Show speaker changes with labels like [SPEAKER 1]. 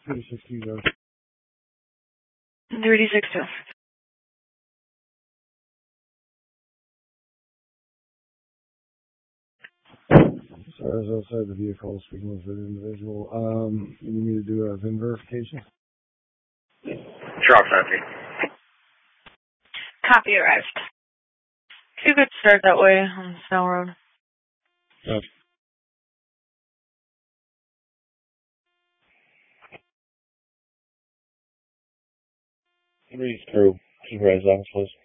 [SPEAKER 1] 3620.
[SPEAKER 2] 3620.
[SPEAKER 1] Sorry, I was outside the vehicle speaking with an individual. You need me to do a VIN verification?
[SPEAKER 3] Sure, copy.
[SPEAKER 2] Copy arrived. If you could start that way on the Snow Road.
[SPEAKER 1] Yes. Read through. Supervisor's office, please.